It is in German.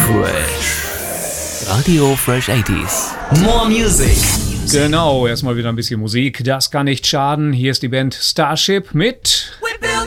Fresh. Radio Fresh 80s. More Music. Genau, erstmal wieder ein bisschen Musik. Das kann nicht schaden. Hier ist die Band Starship mit